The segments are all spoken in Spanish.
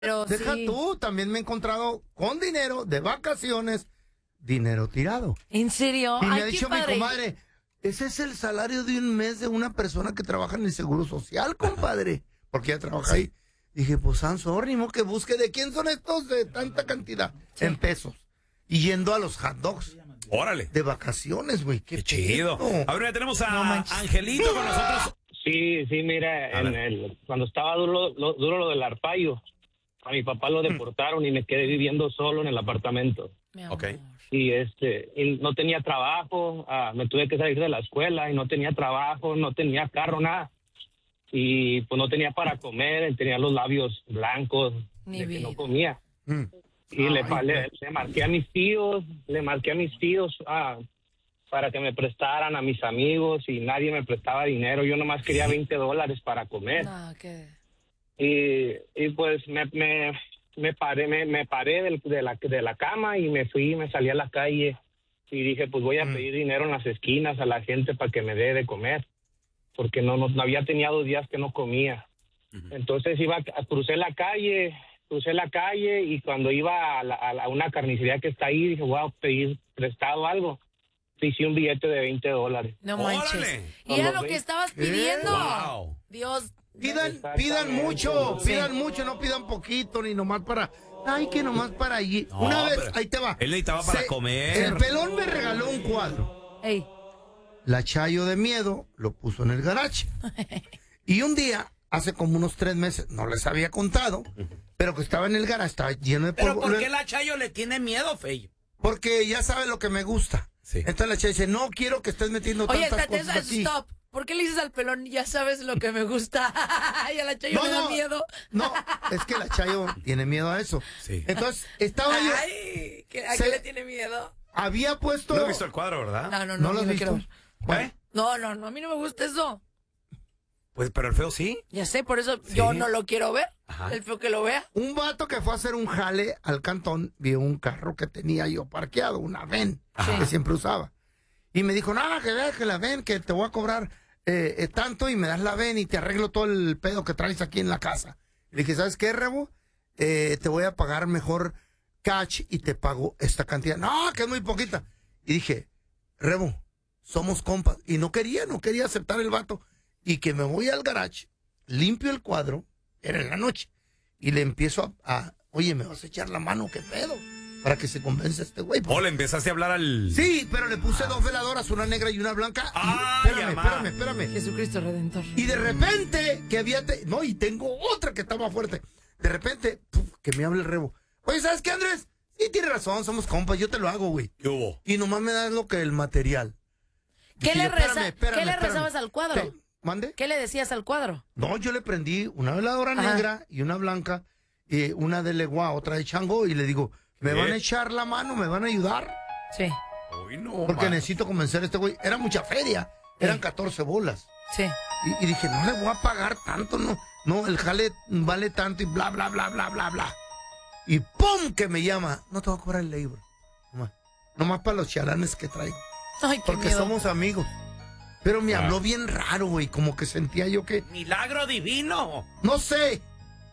Pero Deja sí. tú, también me he encontrado con dinero de vacaciones, dinero tirado. ¿En serio? Y me Ay, ha qué dicho mi padre. comadre, ese es el salario de un mes de una persona que trabaja en el Seguro Social, compadre. Porque ella trabaja ahí. Dije, pues, I'm sorry, no, que busque de quién son estos de tanta cantidad. Sí. En pesos. Y yendo a los hot dogs. Órale. De vacaciones, güey. Qué chido. pedo. A ver, ya tenemos a No manches. Angelito con nosotros. Sí, mira, cuando estaba duro lo del arpaio, a mi papá lo deportaron y me quedé viviendo solo en el apartamento. Mi amor. Ok. Y y no tenía trabajo, me tuve que salir de la escuela y no tenía trabajo, no tenía carro, nada. Y pues no tenía para comer, tenía los labios blancos, Mi de que vida. no comía. Mm. Y le marqué a mis tíos, para que me prestaran, a mis amigos, y nadie me prestaba dinero. Yo nomás quería $20 para comer. No, ¿qué? Y pues me paré de la cama y me salí a la calle y dije, pues voy a pedir dinero en las esquinas a la gente para que me dé de comer, porque no había tenido 2 días que no comía. Entonces crucé la calle y cuando iba a una carnicería que está ahí, dije, voy a pedir prestado algo. Hice un billete de $20. No ¡Órale! manches. Y era lo que estabas pidiendo. Wow. Dios. Pidan mucho, no pidan poquito, ni nomás para... Ay, que nomás para allí. No, Una vez, pero ahí te va. él necesitaba para comer. El pelón me regaló un cuadro. Ey. La Chayo de miedo lo puso en el garage. Y un día, hace como unos 3 meses, no les había contado, pero que estaba en el garage, estaba lleno de polvo. ¿Pero por qué la Chayo le tiene miedo, Feyo? Porque ya sabe lo que me gusta. Sí. Entonces la Chayo dice, no quiero que estés metiendo Oye, tantas espérate, cosas aquí. stop. ¿Por qué le dices al pelón, ya sabes lo que me gusta? Y a la Chayo le da miedo. No, es que la Chayo tiene miedo a eso. Sí. Entonces, estaba yo... Ay, ¿a qué le tiene miedo? Había puesto... ¿No has visto el cuadro, verdad? No, ¿No lo has yo visto? quiero ver. Bueno, No, a mí no me gusta eso. Pues, pero el feo sí. Ya sé, por eso yo no lo quiero ver. Ajá. El feo que lo vea. un vato que fue a hacer un jale al cantón vio un carro que tenía yo parqueado, una ven, que siempre usaba. Y me dijo, nada, que veas que la ven, que te voy a cobrar tanto y me das la ven y te arreglo todo el pedo que traes aquí en la casa. Le dije, ¿sabes qué, Rebo? Te voy a pagar mejor cash y te pago esta cantidad. No, que es muy poquita. Y dije, Rebo, somos compas. Y no quería aceptar el vato. Y que me voy al garage, limpio el cuadro, era en la noche, y le empiezo a oye, ¿me vas a echar la mano? ¿Qué pedo? Para que se convenza este güey. ¿O le empezaste a hablar al...? Sí, pero le puse 2 veladoras, una negra y una blanca. Y, Ay, espérame. Jesucristo Redentor. Y de repente, que había... No, y tengo otra que estaba fuerte. De repente, que me hable el Rebo. Oye, ¿sabes qué, Andrés? Sí, tienes razón, somos compas, yo te lo hago, güey. ¿Qué hubo? Y nomás me das lo que el material. ¿Qué Dije le, yo, espérame. rezabas al cuadro? ¿Qué? ¿Mande? ¿Qué le decías al cuadro? No, yo le prendí una veladora negra y una blanca, y una de legua, otra de chango, y le digo, ¿me van a echar la mano? ¿Me van a ayudar? Sí. Uy, no, Porque man. necesito convencer a este güey. Era mucha feria, eran 14 bolas. Sí. Y dije, no le voy a pagar tanto, no, el jale vale tanto y bla, bla, bla, bla, bla, bla. Y ¡pum! Que me llama, no te voy a cobrar el labor. Nomás para los chalanes que traigo. Ay, qué Porque miedo. somos amigos. Pero me habló bien raro, güey, como que sentía yo que... ¡Milagro divino! No sé.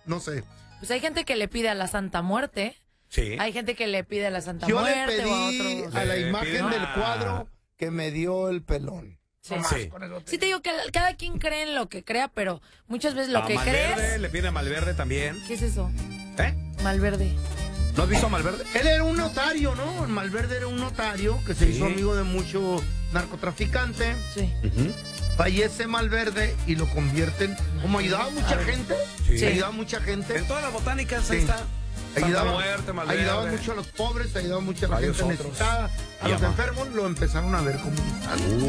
Pues hay gente que le pide a la Santa Muerte. Sí. Hay gente que le pide a la Santa Yo le Muerte o a pedí otros. a la Le imagen piden del a- cuadro que me dio el pelón. Sí. Nomás, Sí. con eso te Sí te digo que cada quien cree en lo que crea, pero muchas veces lo A que Malverde, crees... le pide a Malverde también. ¿Qué es eso? ¿Eh? Malverde. ¿No has visto a Malverde? Él era un notario, ¿no? Malverde era un notario que se Sí. hizo amigo de mucho narcotraficante. Sí. Fallece Malverde y lo convierten. Como ayudaba a mucha gente. Sí. Ayudaba a mucha gente. En todas las botánicas ahí Sí. está. Santa Ayudaba, Muerte, Malverde. ayudaba mucho a los pobres, ayudaba mucho a la Varios gente otros. necesitada. A Y los ama. enfermos lo empezaron a ver como un santo.